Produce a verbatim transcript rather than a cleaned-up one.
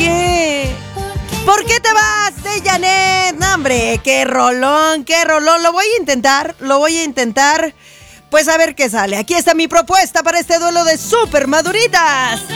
qué? ¿Por qué te vas de Janet? No, hombre, qué rolón, qué rolón. Lo voy a intentar, lo voy a intentar. Pues a ver qué sale. Aquí está mi propuesta para este duelo de super maduritas.